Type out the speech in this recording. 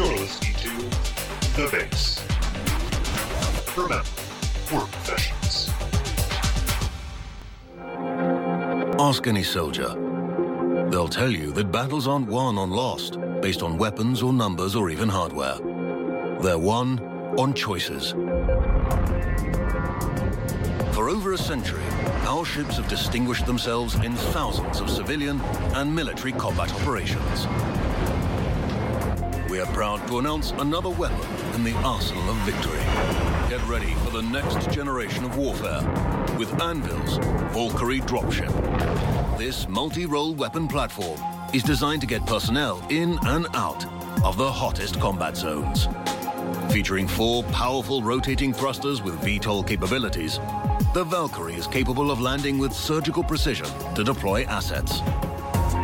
You're listening to The Base. Remember, we're professionals. Ask any soldier. They'll tell you that battles aren't won or lost based on weapons or numbers or even hardware. They're won on choices. For over a century, our ships have distinguished themselves in thousands of civilian and military combat operations. We are proud to announce another weapon in the arsenal of victory. Get ready for the next generation of warfare with Anvil's Valkyrie dropship. This multi-role weapon platform is designed to get personnel in and out of the hottest combat zones. Featuring 4 powerful rotating thrusters with VTOL capabilities, the Valkyrie is capable of landing with surgical precision to deploy assets.